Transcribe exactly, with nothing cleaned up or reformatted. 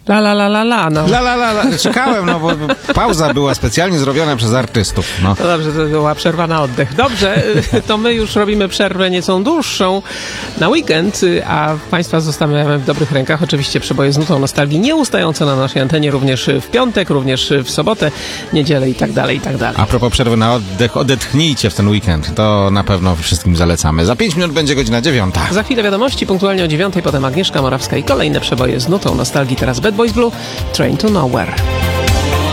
La la la la la, no. La la la la, czekałem, no bo pauza była specjalnie zrobiona przez artystów, no. No dobrze, to była przerwa na oddech. Dobrze, to my już robimy przerwę nieco dłuższą na weekend, a Państwa zostawiamy w dobrych rękach. Oczywiście przeboje z nutą nostalgii nieustające na naszej antenie również w piątek, również w sobotę, niedzielę i tak dalej, i tak dalej. A propos przerwy na oddech, odetchnijcie w ten weekend. To na pewno wszystkim zalecamy. Za pięć minut będzie godzina dziewiąta. Za chwilę wiadomości, punktualnie o dziewiątej, potem Agnieszka Morawska i kolejne przeboje z nutą nostalgii. Teraz Bad Boys Blue, Train to Nowhere.